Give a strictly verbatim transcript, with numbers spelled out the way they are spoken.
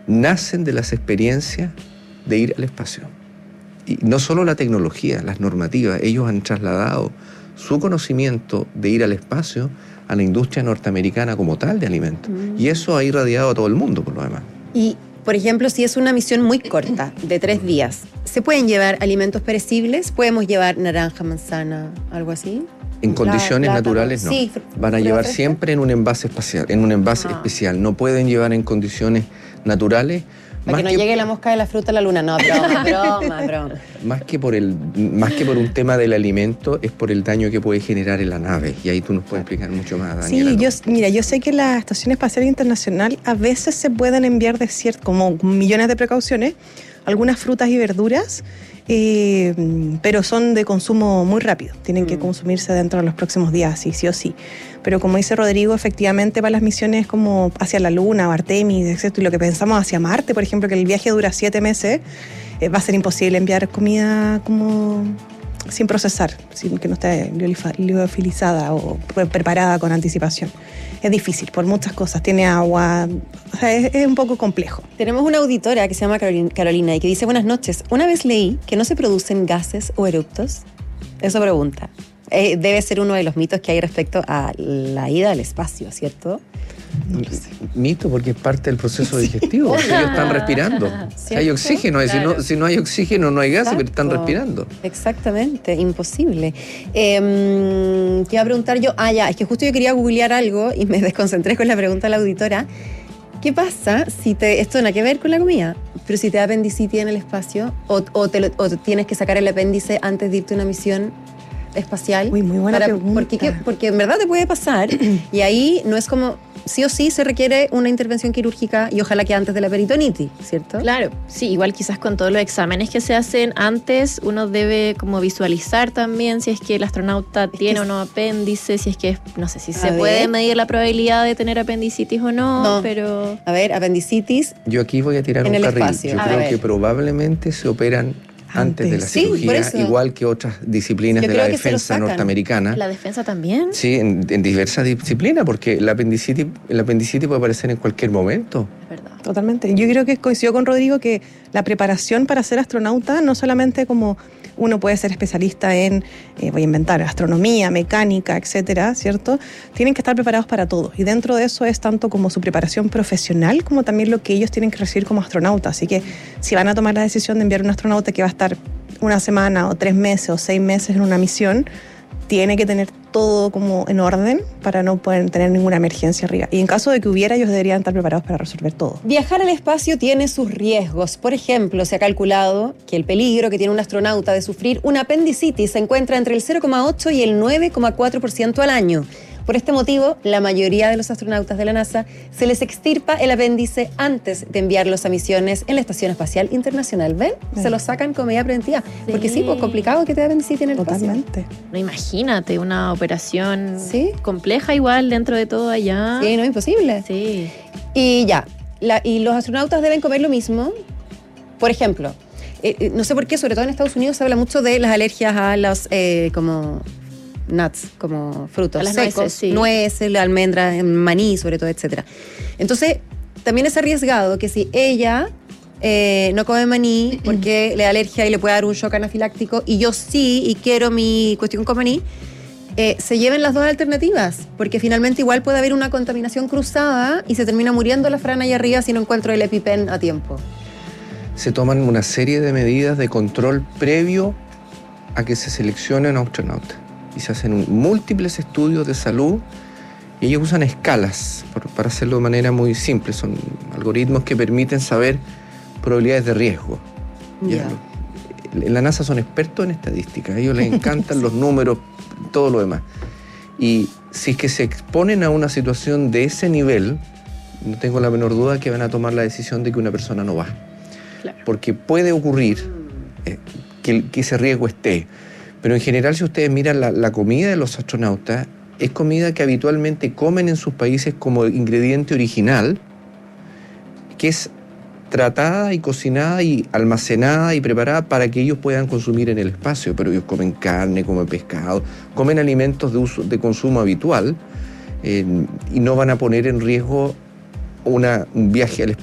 nacen de las experiencias de ir al espacio. Y no solo la tecnología, las normativas, ellos han trasladado su conocimiento de ir al espacio a la industria norteamericana como tal de alimentos. Mm. Y eso ha irradiado a todo el mundo, por lo demás. Y, por ejemplo, si es una misión muy corta, de tres días, ¿se pueden llevar alimentos perecibles? ¿Podemos llevar naranja, manzana, algo así? En condiciones Plátano. naturales no. Sí, van a llevar siempre en un envase espacial, en un envase ah. especial. No pueden llevar en condiciones naturales. Para que no que, llegue la mosca de la fruta a la luna. No, broma, broma, broma. Más que, por el, más que por un tema del alimento, es por el daño que puede generar en la nave. Y ahí tú nos puedes explicar mucho más, Daniela. Sí, yo, mira, yo sé que la Estación Espacial Internacional a veces se pueden enviar de cierto, como millones de precauciones, algunas frutas y verduras, eh, pero son de consumo muy rápido. Tienen mm. que consumirse dentro de los próximos días, sí, sí o sí. Pero como dice Rodrigo, efectivamente para las misiones como hacia la Luna o Artemis, etcétera, y lo que pensamos hacia Marte, por ejemplo, que el viaje dura siete meses, eh, va a ser imposible enviar comida como sin procesar, sin que no esté liofilizada o preparada con anticipación. Es difícil por muchas cosas, tiene agua, o sea, es, es un poco complejo. Tenemos una auditora que se llama Carolina y que dice: buenas noches, una vez leí que no se producen gases o eructos. Eso pregunta. Eh, debe ser uno de los mitos que hay respecto a la ida al espacio, ¿cierto? No mito, porque es parte del proceso sí. digestivo. Ellos están respirando. ¿Cierto? Hay oxígeno. Claro. Si, no, si no hay oxígeno, no hay gases, pero están respirando. Exactamente, imposible. Eh, te iba a preguntar yo, ah, ya, es que justo yo quería googlear algo y me desconcentré con la pregunta de la auditora. ¿Qué pasa si te, esto no tiene que ver con la comida, pero si te da apendicitis en el espacio o, o, te lo, o tienes que sacar el apéndice antes de irte a una misión espacial? Uy, muy buena para, pregunta. Porque, porque en verdad te puede pasar y ahí no es como, sí o sí se requiere una intervención quirúrgica y ojalá que antes de la peritonitis, ¿cierto? Claro, sí, igual quizás con todos los exámenes que se hacen antes, uno debe como visualizar también si es que el astronauta es tiene o no apéndice, si es que, no sé, si se ver. puede medir la probabilidad de tener apendicitis o no, no, pero... A ver, apendicitis... Yo aquí voy a tirar un carril. Espacio. Yo a creo ver. que probablemente se operan antes de la sí, cirugía, igual que otras disciplinas Yo de la defensa norteamericana. ¿La defensa también? Sí, en, en diversas disciplinas, porque la apendicitis, el apendicitis puede aparecer en cualquier momento. Es verdad. Totalmente. Yo creo que coincido con Rodrigo que la preparación para ser astronauta, no solamente como uno puede ser especialista en, eh, voy a inventar, astronomía, mecánica, etcétera, ¿cierto? Tienen que estar preparados para todo. Y dentro de eso es tanto como su preparación profesional, como también lo que ellos tienen que recibir como astronauta. Así que si van a tomar la decisión de enviar un astronauta que va a estar una semana o tres meses o seis meses en una misión, tiene que tener todo como en orden para no poder tener ninguna emergencia arriba. Y en caso de que hubiera, ellos deberían estar preparados para resolver todo. Viajar al espacio tiene sus riesgos. Por ejemplo, se ha calculado que el peligro que tiene un astronauta de sufrir una apendicitis se encuentra entre el cero coma ocho y el nueve coma cuatro por ciento al año. Por este motivo, la mayoría de los astronautas de la NASA se les extirpa el apéndice antes de enviarlos a misiones en la Estación Espacial Internacional. ¿Ven? Sí. Se los sacan como medida preventiva. Sí. Porque sí, pues complicado que te da apendicitis en el Totalmente. espacio. No, imagínate, una operación ¿Sí? compleja igual dentro de todo allá. Sí, no, imposible. Sí. Y ya, la, y los astronautas deben comer lo mismo. Por ejemplo, eh, no sé por qué, sobre todo en Estados Unidos se habla mucho de las alergias a los eh, como... nuts, como frutos a las secos, nueces, sí. nueces, la almendra, maní, sobre todo, etcétera. Entonces, también es arriesgado que si ella eh, no come maní porque le da alergia y le puede dar un shock anafiláctico, y yo sí, y quiero mi cuestión con maní, eh, se lleven las dos alternativas, porque finalmente igual puede haber una contaminación cruzada y se termina muriendo la frana ahí arriba si no encuentro el EpiPen a tiempo. Se toman una serie de medidas de control previo a que se seleccione un astronauta. Y se hacen múltiples estudios de salud y ellos usan escalas por, para hacerlo de manera muy simple. Son algoritmos que permiten saber probabilidades de riesgo. Yeah. Ya, en la NASA son expertos en estadística. A ellos les encantan los números, todo lo demás. Y si es que se exponen a una situación de ese nivel, no tengo la menor duda que van a tomar la decisión de que una persona no va. Claro. Porque puede ocurrir eh, que, que ese riesgo esté. Pero en general, si ustedes miran la, la comida de los astronautas, es comida que habitualmente comen en sus países como ingrediente original, que es tratada y cocinada y almacenada y preparada para que ellos puedan consumir en el espacio. Pero ellos comen carne, comen pescado, comen alimentos de uso, de consumo habitual, eh, y no van a poner en riesgo una, un viaje al espacio